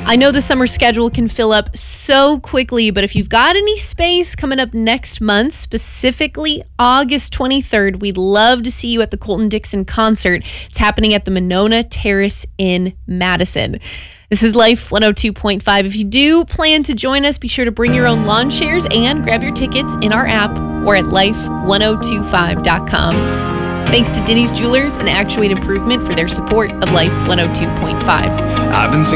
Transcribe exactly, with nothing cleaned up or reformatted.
I know the summer schedule can fill up so quickly, but if you've got any space coming up next month, specifically August twenty-third, we'd love to see you at the Colton Dixon concert. It's happening at the Monona Terrace in Madison. This is Life one oh two point five. If you do plan to join us, be sure to bring your own lawn chairs and grab your tickets in our app or at life one oh two five dot com. Thanks to Denny's Jewelers and Actuate Improvement for their support of Life one oh two point five. I've been thinking